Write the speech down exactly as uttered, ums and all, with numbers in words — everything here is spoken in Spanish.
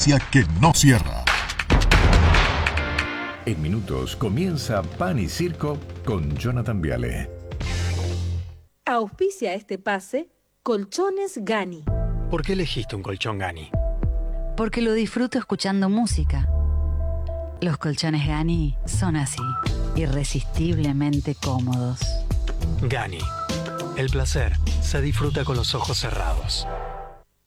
noticia que no cierra. En minutos comienza Pan y Circo con Jonathan Viale. Auspicia este pase Colchones Gani. ¿Por qué elegiste un colchón Gani? Porque lo disfruto escuchando música. Los colchones Gani son así, irresistiblemente cómodos. Gani. El placer se disfruta con los ojos cerrados.